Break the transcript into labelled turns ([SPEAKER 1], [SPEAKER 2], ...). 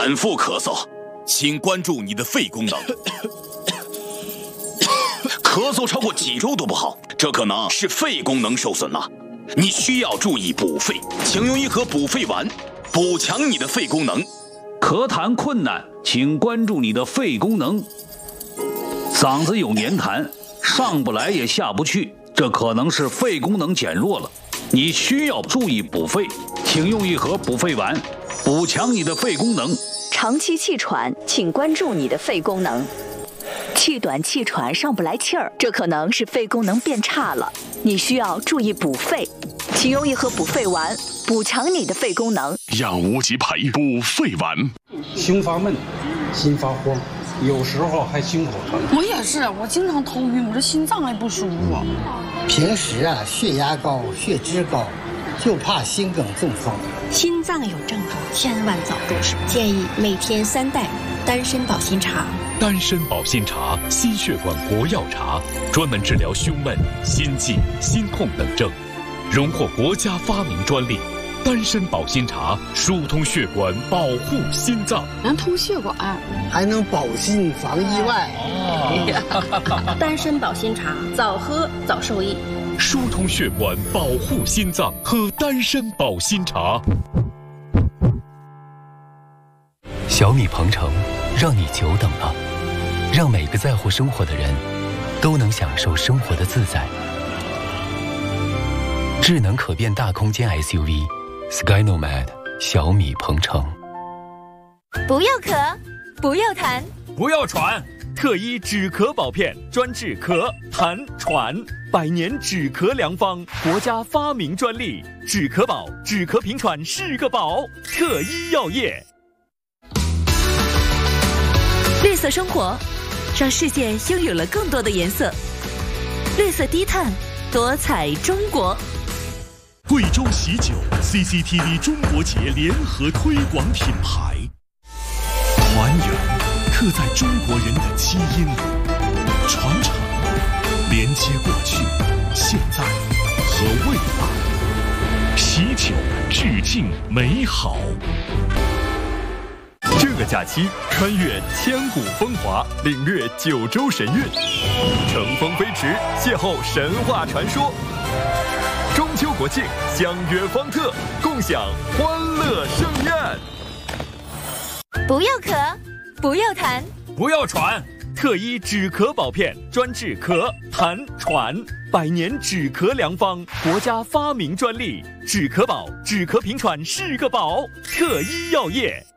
[SPEAKER 1] 反复咳嗽，请关注你的肺功能。咳嗽超过几周都不好，这可能是肺功能受损了。你需要注意补肺，请用一盒补肺丸，补强你的肺功能。
[SPEAKER 2] 咳痰困难，请关注你的肺功能。嗓子有黏痰，上不来也下不去，这可能是肺功能减弱了。你需要注意补肺，请用一盒补肺丸，补强你的肺功能。
[SPEAKER 3] 长期气喘，请关注你的肺功能。气短气喘上不来气儿，这可能是肺功能变差了，你需要注意补肺，请用一盒补肺丸，补强你的肺功能。
[SPEAKER 4] 养无极培补肺丸。
[SPEAKER 5] 胸发闷，心发慌，有时候还胸口疼。
[SPEAKER 6] 我也是，我经常头晕，我这心脏还不舒服。
[SPEAKER 7] 平时血压高，血脂高，就怕心梗中风。
[SPEAKER 8] 心脏有症状，千万早入手。建议每天3袋丹参保心茶。
[SPEAKER 9] 丹参保心茶，心血管活药茶，专门治疗胸闷、心悸、心痛等症，荣获国家发明专利。丹参保心茶疏通血管，保护心脏，
[SPEAKER 6] 能通血管，
[SPEAKER 7] 还能保心防意外。
[SPEAKER 8] 丹参保心茶，早喝早受益。
[SPEAKER 9] 疏通血管，保护心脏，喝丹参保心茶。
[SPEAKER 10] 小米鹏程，让你久等了，让每个在乎生活的人都能享受生活的自在。智能可变大空间 SUV Sky Nomad 小米鹏程。
[SPEAKER 11] 不要咳，不要痰，
[SPEAKER 12] 不要喘，特一止咳宝片，专治咳、痰、喘，100年止咳良方，国家发明专利。止咳宝，止咳平喘是个宝，特一药业。
[SPEAKER 11] 绿色生活，让世界拥有了更多的颜色。绿色低碳，多彩中国。
[SPEAKER 4] 贵州喜酒 CCTV 中国节联合推广品牌，团圆刻在中国人的基因里，传承连接过去、现在和未来。喜酒致敬美好。
[SPEAKER 12] 这个假期，穿越千古风华，领略九州神韵，乘风飞驰，邂逅神话传说。中秋国庆，相约方特，共享欢乐盛宴。
[SPEAKER 11] 不要咳，不要痰，
[SPEAKER 12] 不要喘，特一止咳宝片，专治咳、痰、喘，100年止咳良方，国家发明专利。止咳宝，止咳平喘是个宝，特一药业。